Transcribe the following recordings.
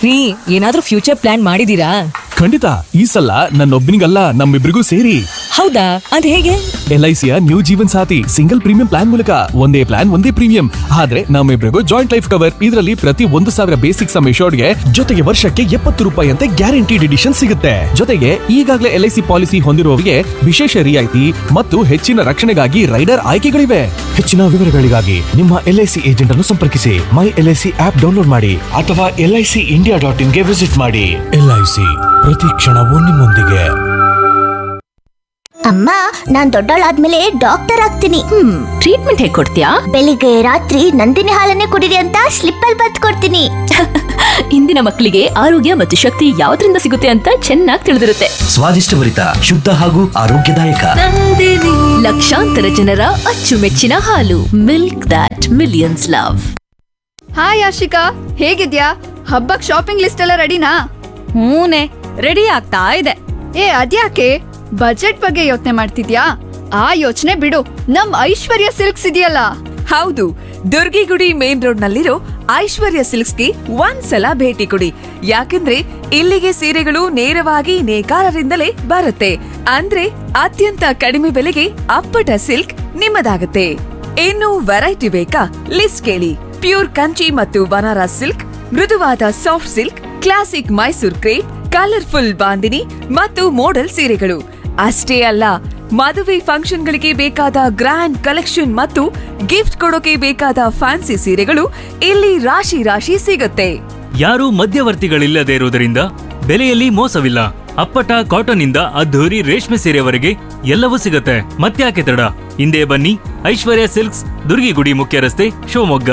ರೀ, ಏನಾದ್ರೂ future plan ಮಾಡಿದೀರಾ? ಖಂಡಿತ. ಈ ಸಲ ನನ್ನೊಬ್ಬನಿಗಲ್ಲ, ನಮ್ಮಿಬ್ರಿಗೂ ಸೇರಿ. ಹೌದಾ? ಅದ್ ಹೇಗೆ? LICಯ ನ್ಯೂ ಜೀವನ್ ಸಾಥಿ ಸಿಂಗಲ್ ಪ್ರೀಮಿಯಂ ಪ್ಲಾನ್ ಮೂಲಕ ಒಂದೇ ಪ್ಲಾನ್ ಒಂದೇ ಪ್ರೀಮಿಯಂ. ಆದ್ರೆ ನಮ್ಮಿಬ್ರಿಗೂ ಜಾಯಿಂಟ್ ಲೈಫ್ ಕವರ್. ಇದರಲ್ಲಿ ಪ್ರತಿ 1,000 ಬೇಸಿಕ್ ಸಮ್ ಗೆ ಜೊತೆಗೆ ವರ್ಷಕ್ಕೆ ₹70 ಅಂತೆ ಗ್ಯಾರಂಟಿಡ್ ಎಡಿಷನ್ ಸಿಗುತ್ತೆ. ಜೊತೆಗೆ ಈಗಾಗಲೇ LIC ಪಾಲಿಸಿ ಹೊಂದಿರುವವರಿಗೆ ವಿಶೇಷ ರಿಯಾಯಿತಿ ಮತ್ತು ಹೆಚ್ಚಿನ ರಕ್ಷಣೆಗಾಗಿ ರೈಡರ್ ಆಯ್ಕೆಗಳಿವೆ. ಹೆಚ್ಚಿನ ವಿವರಗಳಿಗಾಗಿ ನಿಮ್ಮ LIC ಏಜೆಂಟ್ ಅನ್ನು ಸಂಪರ್ಕಿಸಿ. ಮೈ LIC ಆಪ್ ಡೌನ್ಲೋಡ್ ಮಾಡಿ ಅಥವಾ LICindia.in ಗೆ ವಿಸಿಟ್ ಮಾಡಿ. LIC, ಪ್ರತಿ ಕ್ಷಣವೂ ನಿಮ್ಮೊಂದಿಗೆ. ಅಮ್ಮ, ನಾನ್ ದೊಡ್ಡವಳಾದ್ಮೇಲೆ ಡಾಕ್ಟರ್ ಆಗ್ತೀನಿ. ಟ್ರೀಟ್ಮೆಂಟ್ ಹೇಗ್ ಕೊಡ್ತೀಯಾ? ಬೆಳಿಗ್ಗೆ ರಾತ್ರಿ ನಂದಿನಿ ಹಾಲನ್ನೇ ಕುಡಿರಿ ಅಂತ ಸ್ಲಿಪ್ ಅಲ್ಲಿ ಬರೆದು ಕೊಡ್ತೀನಿ. ಇಂದಿನ ಮಕ್ಕಳಿಗೆ ಆರೋಗ್ಯ ಮತ್ತು ಶಕ್ತಿ ಯಾವ್ದ್ರಿಂದ ಸಿಗುತ್ತೆ ಅಂತ ಚೆನ್ನಾಗಿ ತಿಳಿದಿರುತ್ತೆ. ಸ್ವಾದಿಷ್ಟಭರಿತ, ಶುದ್ಧ ಹಾಗೂ ಆರೋಗ್ಯದಾಯಕ ಲಕ್ಷಾಂತರ ಜನರ ಅಚ್ಚುಮೆಚ್ಚಿನ ಹಾಲು. Milk that millions love. Hi Ashika, ಹೇಗಿದ್ಯಾ? ಹಬ್ಬಕ್ ಶಾಪಿಂಗ್ ಲಿಸ್ಟ್ ಎಲ್ಲ ರೆಡಿನಾ? ಹೂನೆ, ರೆಡಿ ಆಗ್ತಾ ಇದೆ. ಅದ್ಯಾಕೆ ಬಜೆಟ್ ಬಗ್ಗೆ ಯೋಚನೆ ಮಾಡ್ತಿದ್ಯಾ? ಆ ಯೋಚನೆ ಬಿಡು, ನಮ್ ಐಶ್ವರ್ಯ ಸಿಲ್ಕ್ಸ್ ಇದೆಯಲ್ಲ. ಹೌದು, ದುರ್ಗಿಗುಡಿ ಮೇನ್ ರೋಡ್ ನಲ್ಲಿರೋ ಐಶ್ವರ್ಯ ಸಿಲ್ಕ್ಸ್ಗೆ ಒಂದ್ಸಲ ಭೇಟಿ ಕೊಡಿ. ಯಾಕಂದ್ರೆ ಇಲ್ಲಿಗೆ ಸೀರೆಗಳು ನೇರವಾಗಿ ನೇಕಾರರಿಂದಲೇ ಬರುತ್ತೆ. ಅಂದ್ರೆ ಅತ್ಯಂತ ಕಡಿಮೆ ಬೆಲೆಗೆ ಅಪ್ಪಟ ಸಿಲ್ಕ್ ನಿಮ್ಮದಾಗುತ್ತೆ. ಇನ್ನು ವೆರೈಟಿ ಬೇಕಾ? ಲಿಸ್ಟ್ ಕೇಳಿ. ಪ್ಯೂರ್ ಕಂಚಿ ಮತ್ತು ಬನಾರಸ್ ಸಿಲ್ಕ್, ಮೃದುವಾದ soft silk, classic Mysore crepe, colourful bandhani ಮತ್ತು ಮೋಡಲ್ ಸೀರೆಗಳು ಅಷ್ಟೇ ಅಲ್ಲ, ಮದುವೆ ಫಂಕ್ಷನ್ಗಳಿಗೆ ಬೇಕಾದ ಗ್ರ್ಯಾಂಡ್ ಕಲೆಕ್ಷನ್ ಮತ್ತು ಗಿಫ್ಟ್ ಕೊಡೋಕೆ ಬೇಕಾದ ಫ್ಯಾನ್ಸಿ ಸೀರೆಗಳು ಇಲ್ಲಿ ರಾಶಿ ರಾಶಿ ಸಿಗುತ್ತೆ. ಯಾರೂ ಮಧ್ಯವರ್ತಿಗಳಿಲ್ಲದೆ ಇರುವುದರಿಂದ ಬೆಲೆಯಲ್ಲಿ ಮೋಸವಿಲ್ಲ. ಅಪ್ಪಟ ಕಾಟನ್ ಇಂದ ಅದ್ಧೂರಿ ರೇಷ್ಮೆ ಸೀರೆವರೆಗೆ ಎಲ್ಲವೂ ಸಿಗುತ್ತೆ. ಮತ್ತ್ಯಾಕೆ ತಡ? ಹಿಂದೆ ಬನ್ನಿ, ಐಶ್ವರ್ಯ ಸಿಲ್ಕ್ಸ್, ದುರ್ಗಿಗುಡಿ ಮುಖ್ಯ ರಸ್ತೆ, ಶಿವಮೊಗ್ಗ.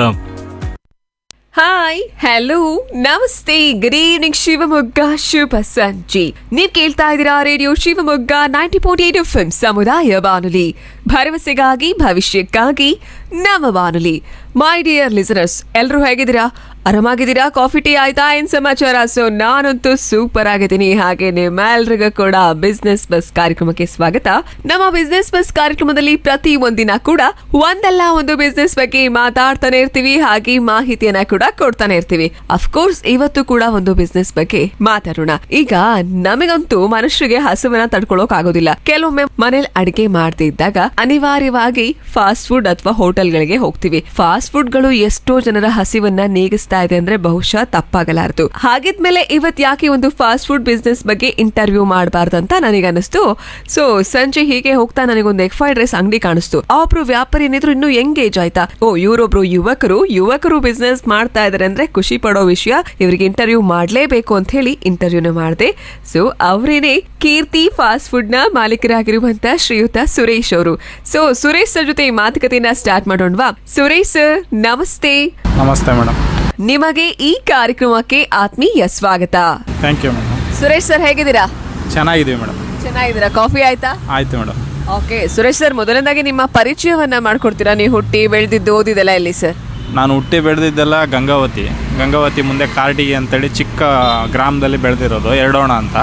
ಹಾಯ್, ಹಲೋ, ನಮಸ್ತೆ, ಗುಡ್ ಈವ್ನಿಂಗ್ ಶಿವಮೊಗ್ಗ, ಶುಭ ಸಂಜೆ. ನೀವ್ ಕೇಳ್ತಾ ಇದ್ದೀರಾ ರೇಡಿಯೋ ಶಿವಮೊಗ್ಗ 90.8 FM ಸಮುದಾಯ ಬಾನುಲಿ, ಭರವಸೆಗಾಗಿ ಭವಿಷ್ಯಕ್ಕಾಗಿ ನಮ್ಮ ಬಾನುಲಿ. ಮೈ ಡಿಯರ್ ಲಿಸನರ್ಸ್, ಎಲ್ರು ಹೇಗಿದ್ದೀರಾ? ಆರಾಮಾಗಿದ್ದೀರಾ? ಕಾಫಿ ಟೀ ಆಯ್ತಾ? ಏನ್ ಸಮಾಚಾರ? ಸೊ ನಾನಂತೂ ಸೂಪರ್ ಆಗಿದ್ದೀನಿ. ಹಾಗೆ ನಿಮ್ಮೆಲ್ರಿಗೂ ಕೂಡ ಬಿಸ್ನೆಸ್ ಬಸ್ ಕಾರ್ಯಕ್ರಮಕ್ಕೆ ಸ್ವಾಗತ. ನಮ್ಮ ಬಿಸ್ನೆಸ್ ಬಸ್ ಕಾರ್ಯಕ್ರಮದಲ್ಲಿ ಪ್ರತಿ ಒಂದಿನ ಕೂಡ ಒಂದಲ್ಲ ಒಂದು ಬಿಸ್ನೆಸ್ ಬಗ್ಗೆ ಮಾತಾಡ್ತಾನೆ ಇರ್ತೀವಿ, ಹಾಗೆ ಮಾಹಿತಿಯನ್ನ ಕೂಡ ಕೊಡ್ತಾನೆ ಇರ್ತೀವಿ. ಅಫ್ಕೋರ್ಸ್ ಇವತ್ತು ಕೂಡ ಒಂದು ಬಿಸ್ನೆಸ್ ಬಗ್ಗೆ ಮಾತಾಡೋಣ. ಈಗ ನಮಗಂತೂ ಮನುಷ್ಯರಿಗೆ ಹಸುವನ್ನ ತಡ್ಕೊಳ್ಳೋಕ್ ಆಗೋದಿಲ್ಲ. ಕೆಲವೊಮ್ಮೆ ಮನೇಲಿ ಅಡಿಗೆ ಮಾಡ್ತಿದ್ದಾಗ ಅನಿವಾರ್ಯವಾಗಿ ಫಾಸ್ಟ್ ಫುಡ್ ಅಥವಾ ಹೋಟೆಲ್ಗಳಿಗೆ ಹೋಗ್ತೀವಿ. ಫಾಸ್ಟ್ ಫುಡ್ಗಳು ಎಷ್ಟೋ ಜನರ ಹಸಿವನ್ನ ನೀಗಿಸ್ತಾ ಇದೆ ಅಂದ್ರೆ ಬಹುಶಃ ತಪ್ಪಾಗಲಾರದು. ಹಾಗಿದ್ಮೇಲೆ ಇವತ್ ಯಾಕೆ ಒಂದು ಫಾಸ್ಟ್ ಫುಡ್ ಬಿಸ್ನೆಸ್ ಬಗ್ಗೆ ಇಂಟರ್ವ್ಯೂ ಮಾಡಬಾರ್ದಂತ ನನಗೆ ಅನಿಸ್ತು. ಸೊ ಸಂಜೆ ಹೀಗೆ ಹೋಗ್ತಾ ನನಗೊಂದು ಎಗ್ ಫ್ರೈಡ್ ರೈಸ್ ಅಂಗಡಿ ಕಾಣಿಸ್ತು. ಒಬ್ರು ವ್ಯಾಪಾರಿ ಏನಿದ್ರು ಇನ್ನು ಎಂಗೇಜ್ ಆಯ್ತಾ, ಇವರೊಬ್ರು ಯುವಕರು ಬಿಸ್ನೆಸ್ ಮಾಡ್ತಾ ಇದಾರೆ ಅಂದ್ರೆ ಖುಷಿ ಪಡೋ ವಿಷಯ. ಇವರಿಗೆ ಇಂಟರ್ವ್ಯೂ ಮಾಡ್ಲೇಬೇಕು ಅಂತ ಹೇಳಿ ಇಂಟರ್ವ್ಯೂನ ಮಾಡಿದೆ. ಸೊ ಅವರೇನೆ ಕೀರ್ತಿ ಫಾಸ್ಟ್ ಫುಡ್ ನ ಮಾಲೀಕರಾಗಿರುವಂತ ಶ್ರೀಯುತ ಸುರೇಶ್ ಅವರು. ಸೊ ಸುರೇಶ್ ಸರ್ ಜೊತೆ ಮಾತುಕತೆಯನ್ನ ಸ್ಟಾರ್ಟ್ ಮಾಡೋಣವಾ? ಸುರೇಶ್ ಸರ್, ನಮಸ್ತೆ. ನಮಸ್ತೆ ಮೇಡಮ್. ನಿಮಗೆ ಈ ಕಾರ್ಯಕ್ರಮಕ್ಕೆ ಆತ್ಮೀಯ ಸ್ವಾಗತ. Thank you madam. Suresh sir, ಹೇಗಿದ್ದೀರಾ? ಚೆನ್ನಾಗಿದ್ದೀವಿ ಮೇಡಮ್. ಚೆನ್ನಾಗಿದ್ದೀರಾ? ಕಾಫಿ ಆಯ್ತಾ? ಆಯ್ತು ಮೇಡಮ್. ಓಕೆ ಸುರೇಶ್ ಸರ್, ಮೊದಲನೇದಾಗಿ ನಿಮ್ಮ ಪರಿಚಯವನ್ನ ಮಾಡ್ಕೊಡ್ತೀರಾ? ನೀವು ಹುಟ್ಟಿ ಬೆಳೆದಿದ್ದು ಓದಿದೆಲ್ಲ ಎಲ್ಲಿ ಸರ್? ನಾನು ಹುಟ್ಟಿ ಬೆಳೆದಿದ್ದೆಲ್ಲ ಗಂಗಾವತಿ ಮುಂದೆ ಕಾರ್ಟಿಗೆ ಅಂತೇಳಿ ಚಿಕ್ಕ ಗ್ರಾಮದಲ್ಲಿ ಬೆಳೆದಿರೋದು, ಎರಡೋಣ ಅಂತ.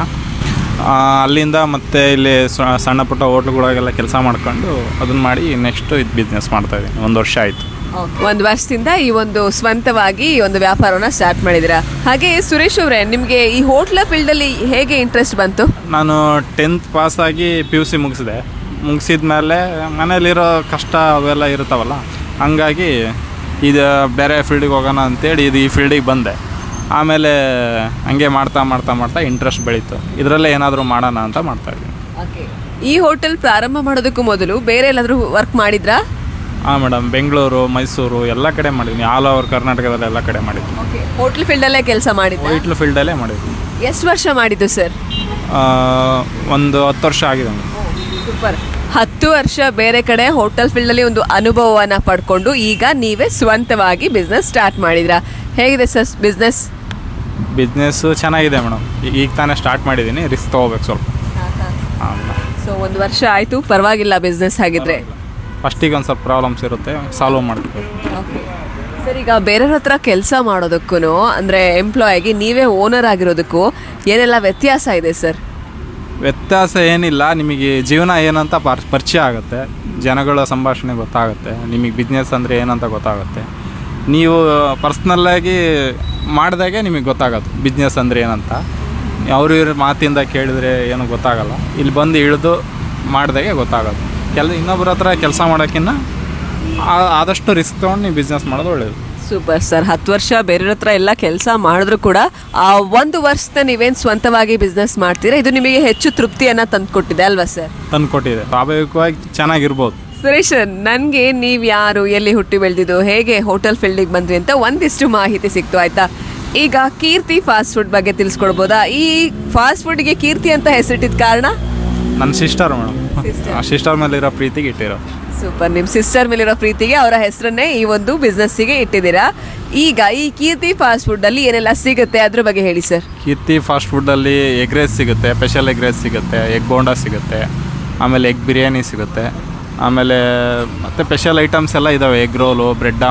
ಅಲ್ಲಿಂದ ಮತ್ತೆ ಇಲ್ಲಿ ಸಣ್ಣ ಪುಟ್ಟ ಹೋಟ್ಲುಗಳಿಗೆಲ್ಲ ಕೆಲಸ ಮಾಡ್ಕೊಂಡು ಅದನ್ನ ಮಾಡಿ ನೆಕ್ಸ್ಟ್ ಇದು ಬಿಸ್ನೆಸ್ ಮಾಡ್ತಾ ಇದ್ದೀನಿ. 1 ವರ್ಷ ಆಯಿತು. 1 ವರ್ಷದಿಂದ ಈ ಒಂದು ಸ್ವಂತವಾಗಿ ಒಂದು ವ್ಯಾಪಾರವನ್ನ ಸ್ಟಾರ್ಟ್ ಮಾಡಿದಿರಾ. ಹಾಗೆ ಸುರೇಶ್ ಅವರೇ, ನಿಮಗೆ ಈ ಹೋಟ್ಲ ಫೀಲ್ಡ್ ಅಲ್ಲಿ ಹೇಗೆ ಇಂಟ್ರೆಸ್ಟ್ ಬಂತು? ನಾನು 10th ಪಾಸ್ ಆಗಿ PUC ಮುಗಿಸಿದ್ಮೇಲೆ ಮನೇಲಿರೋ ಕಷ್ಟ ಅವೆಲ್ಲ ಇರ್ತಾವಲ್ಲ, ಹಂಗಾಗಿ ಇದು ಬೇರೆ ಫೀಲ್ಡಿಗೆ ಹೋಗೋಣ ಅಂತೇಳಿ ಈ ಫೀಲ್ಡಿಗೆ ಬಂದೆ. ಆಮೇಲೆ ಹಂಗೆ ಮಾಡ್ತಾ ಇಂಟ್ರೆಸ್ಟ್ ಬೆಳೀತು. ಇದರಲ್ಲೇ ಏನಾದರೂ ಮಾಡೋಣ ಅಂತ ಮಾಡ್ತಾಯಿದ್ದೀನಿ. ಈ ಹೋಟೆಲ್ ಪ್ರಾರಂಭ ಮಾಡೋದಕ್ಕೂ ಮೊದಲು ಬೇರೆ ಎಲ್ಲಾದರೂ ವರ್ಕ್ ಮಾಡಿದ್ರಾ? ಹಾಂ ಮೇಡಮ್, ಬೆಂಗಳೂರು, ಮೈಸೂರು ಎಲ್ಲ ಕಡೆ ಮಾಡಿದ್ದೀನಿ. ಆಲ್ ಓವರ್ ಕರ್ನಾಟಕದಲ್ಲಿ ಎಲ್ಲ ಕಡೆ ಮಾಡಿದ್ದೀನಿ. ಹೋಟ್ಲ್ ಫೀಲ್ಡಲ್ಲೇ ಕೆಲಸ ಮಾಡಿದ್ದೆ? ಹೋಟ್ಲ್ ಫೀಲ್ಡಲ್ಲೇ ಮಾಡಿದ್ದೀನಿ. ಎಷ್ಟು ವರ್ಷ ಮಾಡಿದ್ದು ಸರ್? ಒಂದು 10 ವರ್ಷ ಆಗಿದೆ. ಸೂಪರ್. 10 ವರ್ಷ ಬೇರೆ ಕಡೆ ಹೋಟೆಲ್ ಫೀಲ್ಡಲ್ಲಿ ಒಂದು ಅನುಭವವನ್ನು ಪಡ್ಕೊಂಡು ಈಗ ನೀವೇ ಸ್ವಂತವಾಗಿ ಬಿಸ್ನೆಸ್ ಸ್ಟಾರ್ಟ್ ಮಾಡಿದ್ರಾ. ಹೇಗಿದೆ ಸರ್ ಬಿಸ್ನೆಸ್ಸು? ಚೆನ್ನಾಗಿದೆ ಮೇಡಮ್. ಈಗ ತಾನೇ ಸ್ಟಾರ್ಟ್ ಮಾಡಿದ್ದೀನಿ, ರಿಸ್ಕ್ ತೊಗೋಬೇಕು ಸ್ವಲ್ಪ. ಸೊ 1 ವರ್ಷ ಆಯಿತು, ಪರವಾಗಿಲ್ಲ ಬಿಸ್ನೆಸ್ ಆಗಿದ್ರೆ. ಫಸ್ಟಿಗೆ ಒಂದು ಸ್ವಲ್ಪ ಪ್ರಾಬ್ಲಮ್ಸ್ ಇರುತ್ತೆ, ಸಾಲ್ವ್ ಮಾಡಬೇಕು. ಸರ್, ಈಗ ಬೇರೆಯವ್ರ ಹತ್ರ ಕೆಲಸ ಮಾಡೋದಕ್ಕೂ ಅಂದರೆ ಎಂಪ್ಲಾಯಿಗೆ ನೀವೇ ಓನರ್ ಆಗಿರೋದಕ್ಕೂ ಏನೆಲ್ಲ ವ್ಯತ್ಯಾಸ ಇದೆ ಸರ್? ವ್ಯತ್ಯಾಸ ಏನಿಲ್ಲ, ನಿಮಗೆ ಜೀವನ ಏನಂತ ಪರಿಚಯ ಆಗುತ್ತೆ, ಜನಗಳ ಸಂಭಾಷಣೆ ಗೊತ್ತಾಗುತ್ತೆ, ನಿಮಗೆ ಬಿಸ್ನೆಸ್ ಅಂದರೆ ಏನಂತ ಗೊತ್ತಾಗುತ್ತೆ. ನೀವು ಪರ್ಸ್ನಲ್ಲಾಗಿ ಮಾಡಿದಾಗೆ ನಿಮಗೆ ಗೊತ್ತಾಗೋದು ಬಿಸ್ನೆಸ್ ಅಂದರೆ ಏನಂತ. ಅವ್ರ ಇವ್ರ ಮಾತಿಂದ ಕೇಳಿದ್ರೆ ಏನು ಗೊತ್ತಾಗಲ್ಲ. ಇಲ್ಲಿ ಬಂದು ಇಳಿದು ಮಾಡಿದಾಗೆ ಗೊತ್ತಾಗೋದು. ಇನ್ನೊಬ್ಬರ ಹತ್ರ ಕೆಲಸ ಮಾಡೋಕ್ಕಿಂತ ಆದಷ್ಟು ರಿಸ್ಕ್ ತೊಗೊಂಡು ನೀವು ಬಿಸ್ನೆಸ್ ಮಾಡೋದು ಒಳ್ಳೆಯದು. Super sir. 10 ವರ್ಷ ಬೇರೆಯವ್ರ ಹತ್ರ ಎಲ್ಲ ಕೆಲಸ ಮಾಡಿದ್ರು ಕೂಡ ಆ 1 ವರ್ಷದ ನೀವೇನು ಸ್ವಂತವಾಗಿ ಬಿಸ್ನೆಸ್ ಮಾಡ್ತೀರಾ, ಇದು ನಿಮಗೆ ಹೆಚ್ಚು ತೃಪ್ತಿಯನ್ನ ತಂದುಕೊಟ್ಟಿದೆ ಅಲ್ವಾ ಸರ್? ತಂದುಕೊಟ್ಟಿದೆ. ಸ್ವಾಭಾವಿಕವಾಗಿ ಚೆನ್ನಾಗಿರ್ಬೋದು. ಸುರೇಶ್, ನನಗೆ ನೀವು ಯಾರು, ಎಲ್ಲಿ ಹುಟ್ಟಿ ಬೆಳೆದಿದ್ದು, ಹೇಗೆ ಹೋಟೆಲ್ ಫೀಲ್ಡಿಗೆ ಬಂದ್ರಿ ಅಂತ ಒಂದಿಷ್ಟು ಮಾಹಿತಿ ಸಿಕ್ತು ಆಯ್ತಾ. ಈಗ ಕೀರ್ತಿ ಫಾಸ್ಟ್ ಫುಡ್ ಬಗ್ಗೆ ತಿಳಿಸ್ಕೊಡ್ಬೋದಾ? ಈ ಫಾಸ್ಟ್ ಫುಡ್ಗೆ ಕೀರ್ತಿ ಅಂತ ಹೆಸರಿಟ್ಟಿದ ಕಾರಣ? ನನ್ನ ಸಿಸ್ಟರ್ ಮೇಡಮ್, ಆ ಸಿಸ್ಟರ್ ಮೇಲಿರೋ ಪ್ರೀತಿಗೆ ಇಟ್ಟಿರೋ. ಸೂಪರ್. ನಿಮ್ಮ ಸಿಸ್ಟರ್ ಮೇಲಿರೋ ಪ್ರೀತಿಗೆ ಅವರ ಹೆಸರನ್ನೇ ಈ ಒಂದು ಬಿಸ್ನೆಸ್ಸಿಗೆ ಇಟ್ಟಿದ್ದೀರಾ. ಈಗ ಈ ಕೀರ್ತಿ ಫಾಸ್ಟ್ ಫುಡ್ಡಲ್ಲಿ ಏನೆಲ್ಲ ಸಿಗುತ್ತೆ ಅದ್ರ ಬಗ್ಗೆ ಹೇಳಿ ಸರ್. ಕೀರ್ತಿ ಫಾಸ್ಟ್ ಫುಡ್ಡಲ್ಲಿ ಎಗ್ ರೈಸ್ ಸಿಗುತ್ತೆ, ಸ್ಪೆಷಲ್ ಎಗ್ ರೈಸ್ ಸಿಗುತ್ತೆ, ಎಗ್ ಬೋಂಡಾ ಸಿಗುತ್ತೆ, ಆಮೇಲೆ ಎಗ್ ಬಿರಿಯಾನಿ ಸಿಗುತ್ತೆ, ಆಮೇಲೆ ಮತ್ತು ಸ್ಪೆಷಲ್ ಐಟಮ್ಸ್ ಎಲ್ಲ ಇದ್ದಾವೆ. Egg roll, bread